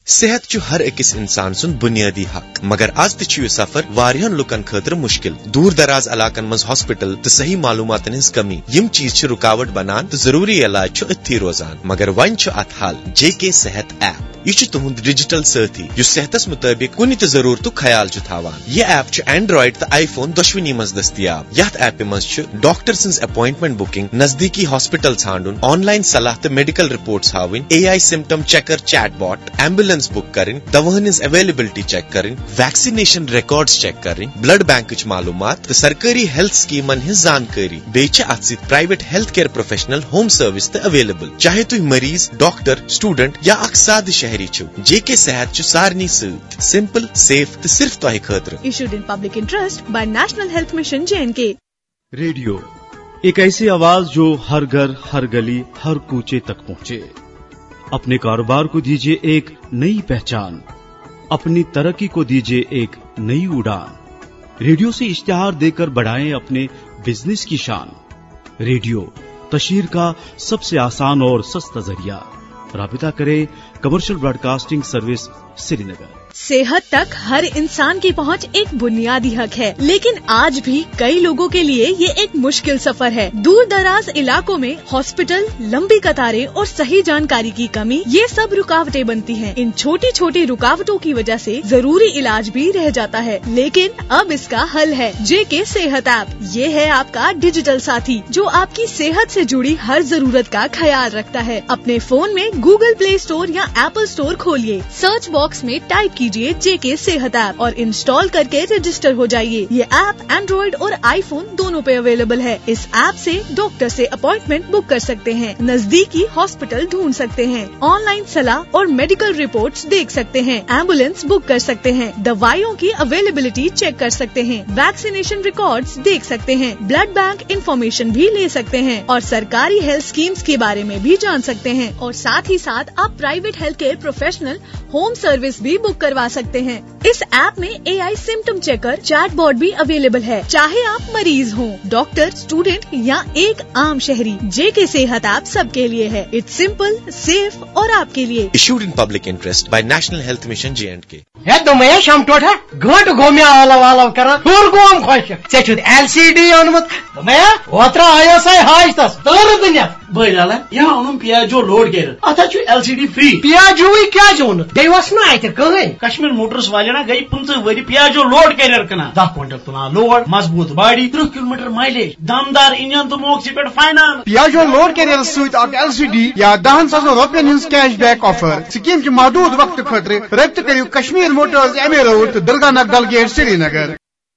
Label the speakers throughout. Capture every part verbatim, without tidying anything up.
Speaker 1: صحت چھ ہر أکس انسان سن بنیادی حق، مگر آز تہ یہ سفر واریاہن لکن خاطر مشکل۔ دور دراز علاقن مز ہاسپٹل تو صحیح معلوماتن ہز کمی، یم چیز چھ رکاوٹ بنان تو ضروری علاج چھ اتھی روزان، مگر ون چھ ات حل۔ جے کے صحت ایپ یہ چھ تہند ڈیجیٹل ساتھی یس صحتس مطابق کن تہ ضرورت خیال چھ تھاوان۔ یہ ایپ چھ اینڈرائڈ تو آئی فون دشونی مز دستیاب۔ یتھ ایپ مز چھ ڈاکٹر سنز اپوائنٹمنٹ بکنگ، نزدیکی ہاسپٹل ژھانڈن، آن لائن صلاح تو میڈیکل رپورٹس ہاؤن، اے آئی سمٹم چیکر چیٹ باٹ، ایمبولینس بک کریں، دواہن ہز اویلیبلٹی چیک کریں، ویکسینیشن ریکارڈز چیک کریں، بلڈ بینک معلومات تو سرکاری ہیلتھ سکیمن ہز زانکاری۔ بیچ ات ست private health care professional home service تہ اویلیبل۔ چاہے تھی مریض، ڈاکٹر، سٹوڈنٹ یا اخ سادہ شہری چھو، جے کے صحت چھ سارنی ست سمپل، سیف تو صرف تہ خاطر۔
Speaker 2: Issued in public interest by national health mission J and کے۔
Speaker 3: ریڈیو ایک ایسی آواز جو ہر گھر، ہر گلی، ہر کوچے تک پہنچے۔ اپنے کاروبار کو دیجیے ایک نئی پہچان، اپنی ترقی کو دیجیے ایک نئی اڑان۔ ریڈیو سے اشتہار دے کر بڑھائیں اپنے بزنس کی شان۔ ریڈیو تشہیر کا سب سے آسان اور سستا ذریعہ۔ رابطہ کریں کمرشل براڈ کاسٹنگ سروس، سری نگر۔
Speaker 2: صحت تک ہر انسان کی پہنچ ایک بنیادی حق ہے، لیکن آج بھی کئی لوگوں کے لیے یہ ایک مشکل سفر ہے۔ دور دراز علاقوں میں ہاسپٹل، لمبی قطاریں اور صحیح جانکاری کی کمی، یہ سب رکاوٹیں بنتی ہیں۔ ان چھوٹی چھوٹی رکاوٹوں کی وجہ سے ضروری علاج بھی رہ جاتا ہے، لیکن اب اس کا حل ہے جے کے صحت ایپ۔ یہ ہے آپ کا ڈیجیٹل ساتھی جو آپ کی صحت سے جڑی ہر ضرورت کا خیال رکھتا ہے۔ اپنے فون میں گوگل پلے اسٹور یا ایپل اسٹور کھولیے، سرچ باکس میں ٹائپ کیجیے جے کے صحت ایپ اور انسٹال کر کے رجسٹر ہو جائیے۔ یہ ایپ اینڈرائڈ اور آئی فون دونوں پہ اویلیبل ہے۔ اس ایپ سے ڈاکٹر سے اپوائنٹمنٹ بک کر سکتے ہیں، نزدیکی ہاسپٹل ڈھونڈ سکتے ہیں، آن لائن صلاح اور میڈیکل رپورٹس دیکھ سکتے ہیں، ایمبولینس بک کر سکتے ہیں، دوائیوں کی اویلیبلٹی چیک کر سکتے ہیں، ویکسینیشن ریکارڈز دیکھ سکتے ہیں، بلڈ بینک انفارمیشن بھی لے سکتے ہیں اور سرکاری ہیلتھ اسکیمز کے بارے میں بھی جان سکتے ہیں۔ اور ساتھ ہی ساتھ آپ private health care professional home service بھی بک کروا سکتے ہیں۔ اس ایپ میں اے آئی سمٹم چیکر چیٹ باٹ بھی اویلیبل ہے۔ چاہے آپ مریض ہوں، ڈاکٹر، اسٹوڈنٹ یا ایک عام شہری، جے کے صحت ایپ سب کے لیے ہے۔ اٹس سمپل، سیف اور آپ کے لیے۔
Speaker 1: Issued in public interest by national health mission J and کے۔
Speaker 4: ہے دمیا شام ٹوٹا گنٹ گو مے آلو آلو کران پور گوم خوش ٹھیک ایل سی ڈی اونمت دمیا اوترا آیا سا حاج تس تر دنیا
Speaker 5: بھائی لالا یہ اونم پیاجو لوڈ گیر اتھا چھ ایل سی ڈی فری
Speaker 4: پیاجو کیا جون دیوس نا ات کہیں
Speaker 5: کشمیر موٹرس والے نا گئی پنچہ وری پیاجو لوڈ کیریئر کنا دہ کوئنٹل تلان لوڈ مضبوط باڑی ترہ کلو میٹر مائلیج دمدار انجن تو موقع پہ فائنانس
Speaker 6: پیاجو لوڈ کیریئر ست اک ایل سی ڈی یا دہن ساسن روپین his cash back offer scheme کی محدود وقت خاطر رابطہ کرو کشمیر موٹرز ایم اے روڈ درگاہ نگل گیٹ سری نگر۔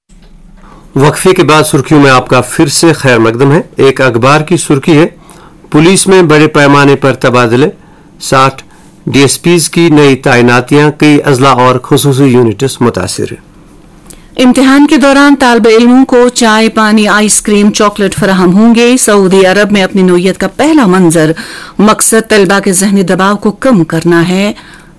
Speaker 7: وقفے کے بعد سرخیوں میں آپ کا پھر سے خیر مقدم ہے۔ ایک اخبار کی سرخی ہے، پولیس میں بڑے پیمانے پر تبادلے، ساٹھ ڈی ایس پیز کی نئی تعیناتیاں، کئی اضلاع اور خصوصی یونٹس متاثر۔
Speaker 8: امتحان کے دوران طالب علموں کو چائے، پانی، آئس کریم، چاکلیٹ فراہم ہوں گے۔ سعودی عرب میں اپنی نوعیت کا پہلا منظر، مقصد طلبہ کے ذہنی دباؤ کو کم کرنا ہے۔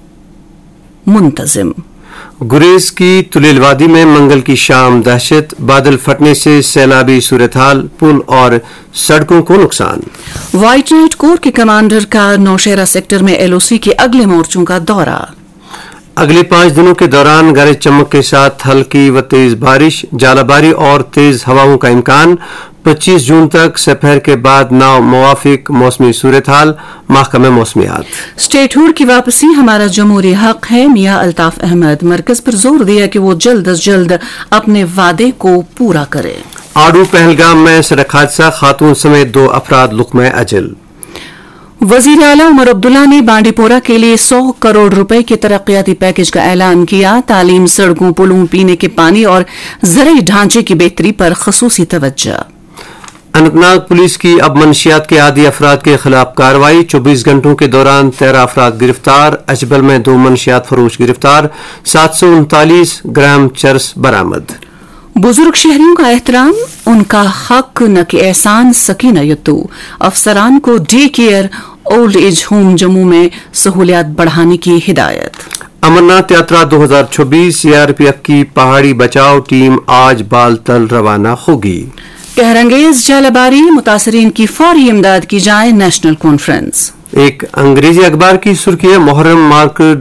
Speaker 8: منتظم
Speaker 7: گریز کی تلیل وادی میں منگل کی شام دہشت، بادل پھٹنے سے سیلابی صورتحال، پل اور سڑکوں کو نقصان۔
Speaker 8: وائٹ نائٹ کور کے کمانڈر کا نوشہرہ سیکٹر میں ایل او سی کے اگلے مورچوں کا دورہ۔
Speaker 7: اگلے پانچ دنوں کے دوران گرج چمک کے ساتھ ہلکی و تیز بارش، ژالہ باری اور تیز ہواؤں کا امکان۔ پچیس جون تک سپہر کے بعد نو موافق موسمی صورتحال، محکمہ موسمیات۔
Speaker 8: اسٹیٹ ہوڈ کی واپسی ہمارا جمہوری حق ہے، میاں الطاف احمد۔ مرکز پر زور دیا کہ وہ جلد از جلد اپنے وعدے کو پورا کرے۔
Speaker 7: آڑو پہلگام میں سڑک حادثہ، خاتون سمیت دو افراد لقمہ اجل۔
Speaker 8: وزیر اعلی عمر عبداللہ نے بانڈی پورہ کے لیے سو کروڑ روپے کے ترقیاتی پیکج کا اعلان کیا۔ تعلیم، سڑکوں، پلوں، پینے کے پانی اور زرعی ڈھانچے کی بہتری پر خصوصی توجہ۔
Speaker 7: اننت ناگ پولیس کی اب منشیات کے عادی افراد کے خلاف کارروائی، چوبیس گھنٹوں کے دوران تیرہ افراد گرفتار۔ اجبل میں دو منشیات فروش گرفتار، سات سو انتالیس گرام چرس برآمد۔
Speaker 8: بزرگ شہریوں کا احترام، ان کا حق نہ کہ احسان۔ سکینہ یتو، افسران کو day care old age home Jammu میں سہولیات بڑھانے کی ہدایت۔
Speaker 7: امرناتھ یاترا دو ہزار چوبیس، سی آر پی ایف کی پہاڑی بچاؤ ٹیم آج بالتل روانہ ہوگی۔
Speaker 8: قہرانگیز ژالہ باری، متاثرین کی فوری امداد کی جائے، نیشنل کانفرنس۔
Speaker 7: ایک انگریزی اخبار کی سرخی ہے، محرم مارکیٹ